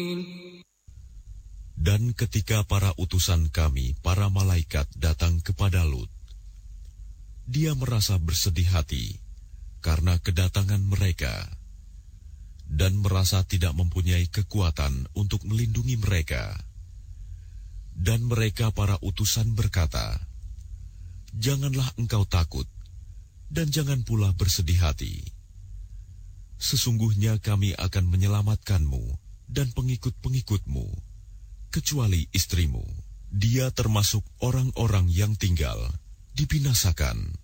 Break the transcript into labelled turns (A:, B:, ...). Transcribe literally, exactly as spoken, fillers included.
A: Dan ketika para utusan kami, para malaikat datang kepada Lut, dia merasa bersedih hati karena kedatangan mereka, dan merasa tidak mempunyai kekuatan untuk melindungi mereka. Dan mereka para utusan berkata, "Janganlah engkau takut, dan jangan pula bersedih hati. Sesungguhnya kami akan menyelamatkanmu dan pengikut-pengikutmu, kecuali istrimu. Dia termasuk orang-orang yang tinggal, dibinasakan."